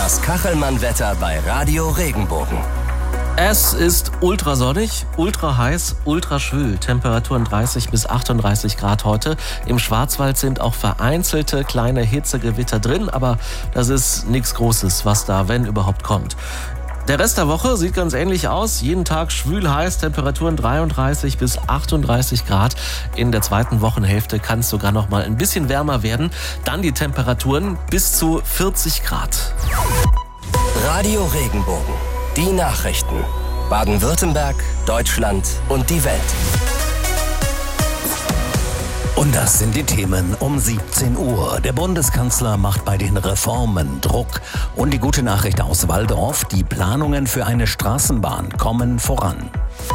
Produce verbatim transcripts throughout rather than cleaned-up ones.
Das Kachelmann-Wetter bei Radio Regenbogen. Es ist ultrasonnig, ultra heiß, ultra schwül. Temperaturen dreißig bis achtunddreißig Grad heute. Im Schwarzwald sind auch vereinzelte kleine Hitzegewitter drin, aber das ist nichts Großes, was da, wenn überhaupt, kommt. Der Rest der Woche sieht ganz ähnlich aus. Jeden Tag schwül heiß, Temperaturen dreiunddreißig bis achtunddreißig Grad. In der zweiten Wochenhälfte kann es sogar noch mal ein bisschen wärmer werden. Dann die Temperaturen bis zu vierzig Grad. Radio Regenbogen. Die Nachrichten. Baden-Württemberg, Deutschland und die Welt. Und das sind die Themen um siebzehn Uhr. Der Bundeskanzler macht bei den Reformen Druck. Und die gute Nachricht aus Walldorf, die Planungen für eine Straßenbahn kommen voran.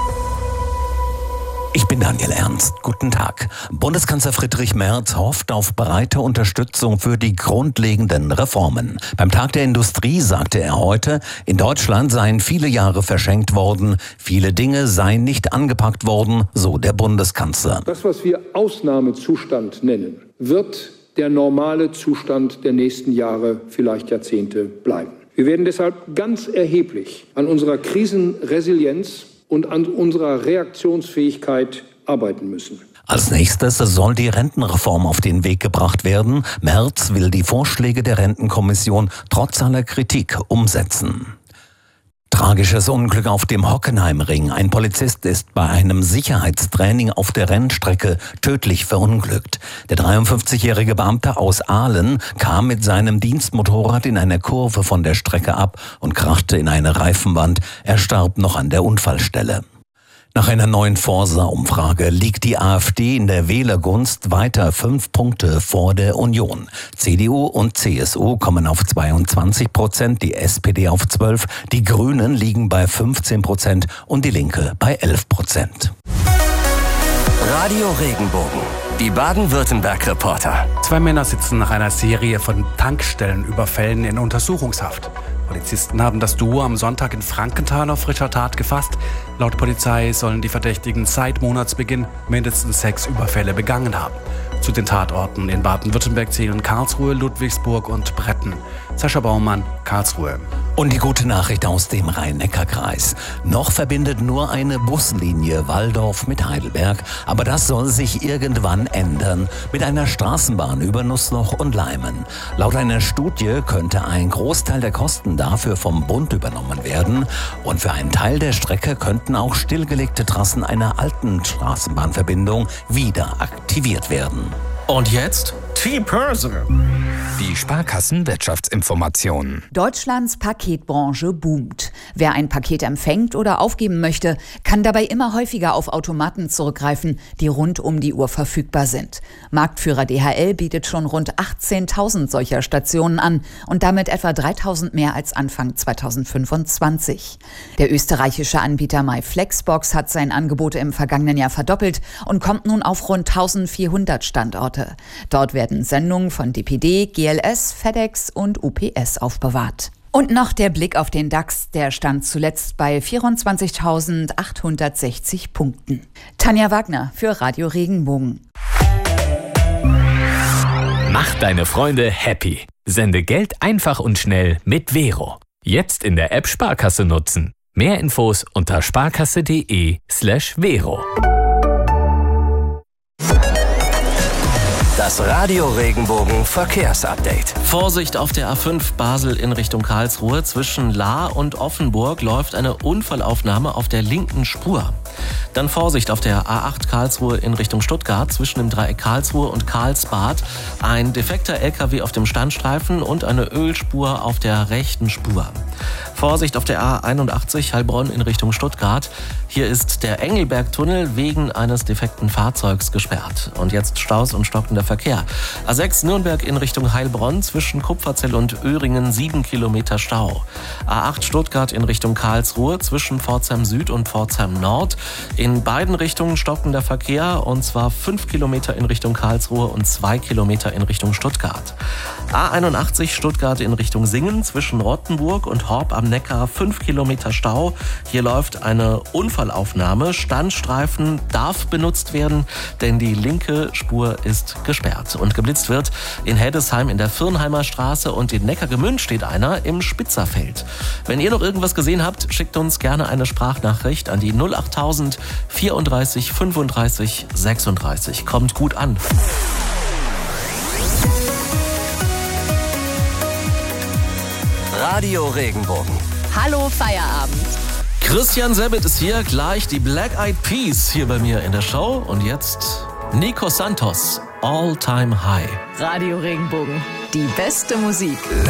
Ich bin Daniel Ernst. Guten Tag. Bundeskanzler Friedrich Merz hofft auf breite Unterstützung für die grundlegenden Reformen. Beim Tag der Industrie sagte er heute, in Deutschland seien viele Jahre verschenkt worden, viele Dinge seien nicht angepackt worden, so der Bundeskanzler. Das, was wir Ausnahmezustand nennen, wird der normale Zustand der nächsten Jahre, vielleicht Jahrzehnte bleiben. Wir werden deshalb ganz erheblich an unserer Krisenresilienz und an unserer Reaktionsfähigkeit arbeiten müssen. Als nächstes soll die Rentenreform auf den Weg gebracht werden. Merz will die Vorschläge der Rentenkommission trotz aller Kritik umsetzen. Tragisches Unglück auf dem Hockenheimring. Ein Polizist ist bei einem Sicherheitstraining auf der Rennstrecke tödlich verunglückt. Der dreiundfünfzigjährige Beamte aus Aalen kam mit seinem Dienstmotorrad in einer Kurve von der Strecke ab und krachte in eine Reifenwand. Er starb noch an der Unfallstelle. Nach einer neuen Forsa-Umfrage liegt die AfD in der Wählergunst weiter fünf Punkte vor der Union. C D U und C S U kommen auf zweiundzwanzig Prozent, die S P D auf zwölf, die Grünen liegen bei fünfzehn Prozent und die Linke bei elf Prozent. Radio Regenbogen. Die Baden-Württemberg-Reporter. Zwei Männer sitzen nach einer Serie von Tankstellenüberfällen in Untersuchungshaft. Polizisten haben das Duo am Sonntag in Frankenthal auf frischer Tat gefasst. Laut Polizei sollen die Verdächtigen seit Monatsbeginn mindestens sechs Überfälle begangen haben. Zu den Tatorten in Baden-Württemberg zählen Karlsruhe, Ludwigsburg und Bretten. Sascha Baumann, Karlsruhe. Und die gute Nachricht aus dem Rhein-Neckar-Kreis. Noch verbindet nur eine Buslinie Walldorf mit Heidelberg, aber das soll sich irgendwann ändern mit einer Straßenbahn über Nussloch und Leimen. Laut einer Studie könnte ein Großteil der Kosten dafür vom Bund übernommen werden und für einen Teil der Strecke könnten auch stillgelegte Trassen einer alten Straßenbahnverbindung wieder aktiviert werden. Und jetzt T-Börse. Die Sparkassen-Wirtschaftsinformationen. Deutschlands Paketbranche boomt. Wer ein Paket empfängt oder aufgeben möchte, kann dabei immer häufiger auf Automaten zurückgreifen, die rund um die Uhr verfügbar sind. Marktführer D H L bietet schon rund achtzehntausend solcher Stationen an und damit etwa dreitausend mehr als Anfang zweitausendfünfundzwanzig. Der österreichische Anbieter MyFlexbox hat sein Angebot im vergangenen Jahr verdoppelt und kommt nun auf rund eintausendvierhundert Standorte. Dort werden Sendungen von D P D, G L S, FedEx und U P S aufbewahrt. Und noch der Blick auf den DAX, der stand zuletzt bei vierundzwanzigtausendachthundertsechzig Punkten. Tanja Wagner für Radio Regenbogen. Mach deine Freunde happy. Sende Geld einfach und schnell mit Vero. Jetzt in der App Sparkasse nutzen. Mehr Infos unter sparkasse.de slash Vero. Das Radio Regenbogen Verkehrsupdate. Vorsicht auf der A fünf Basel in Richtung Karlsruhe. Zwischen Lahr und Offenburg läuft eine Unfallaufnahme auf der linken Spur. Dann Vorsicht auf der A acht Karlsruhe in Richtung Stuttgart. Zwischen dem Dreieck Karlsruhe und Karlsbad ein defekter L K W auf dem Standstreifen und eine Ölspur auf der rechten Spur. Vorsicht auf der A einundachtzig Heilbronn in Richtung Stuttgart. Hier ist der Engelbergtunnel wegen eines defekten Fahrzeugs gesperrt. Und jetzt Staus und stockender Verkehr. A sechs Nürnberg in Richtung Heilbronn, zwischen Kupferzell und Öhringen sieben Kilometer Stau. A acht Stuttgart in Richtung Karlsruhe, zwischen Pforzheim Süd und Pforzheim Nord In beiden Richtungen stockender Verkehr, und zwar fünf Kilometer in Richtung Karlsruhe und zwei Kilometer in Richtung Stuttgart. A einundachtzig Stuttgart in Richtung Singen zwischen Rottenburg und Horb am Neckar, fünf Kilometer Stau. Hier läuft eine Unfallaufnahme. Standstreifen darf benutzt werden, denn die linke Spur ist gesperrt. Und geblitzt wird in Heddesheim in der Firnheimer Straße, und in Neckargemünd steht einer im Spitzerfeld. Wenn ihr noch irgendwas gesehen habt, schickt uns gerne eine Sprachnachricht an die null achttausend vierunddreißig fünfunddreißig sechsunddreißig. Kommt gut an. Radio Regenbogen. Hallo Feierabend. Christian Sabat ist hier, gleich die Black Eyed Peas hier bei mir in der Show. Und jetzt Nico Santos, All Time High. Radio Regenbogen, die beste Musik.